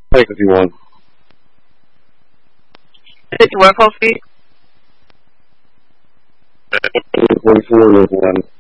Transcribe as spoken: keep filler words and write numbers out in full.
Take if you want. fifty-one cold feet. forty-four, one.